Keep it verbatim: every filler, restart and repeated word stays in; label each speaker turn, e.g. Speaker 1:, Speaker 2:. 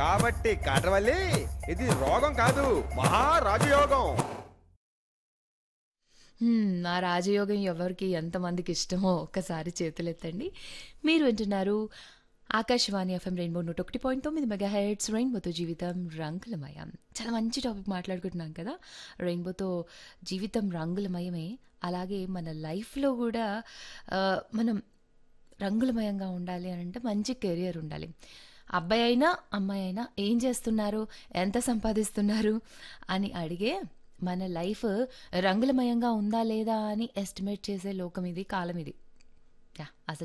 Speaker 1: కాబట్టి కాటవల్లి ఇది రోగం కాదు మహారాజయోగం.
Speaker 2: హ్మ్. ఆ రాజయోగం ఎవరికి ఎంతమందికి ఇష్టమో ఒక్కసారి చేతులెత్తండి. మీరు వింటున్నారు ఆకాశవాణి ఎఫ్ఎం రెయిన్బో నూట ఒకటి పాయింట్ తొమ్మిది మెగాహెర్ట్జ్ రెయిన్బోతో జీవితం రంగులమయం. చాలా మంచి టాపిక్ మాట్లాడుకుంటున్నాం కదా! రెయిన్బోతో జీవితం రంగులమయమే. అలాగే మన లైఫ్‌లో గూడా ఆహ్, మనం రంగులమయంగా ఉండాలి అనంటే మంచి కెరియర్ ఉండాలి. అబ్బాయి అయినా, అమ్మాయి అయినా ఏం చేస్తున్నారు? ఎంత సంపాదిస్తున్నారు? అని అడిగే మన లైఫ్ రంగులమయంగా ఉందా లేదా అని ఎస్టిమేట్ చేసే లోకం ఇది, కాలం ఇది. యాహ్! అసలు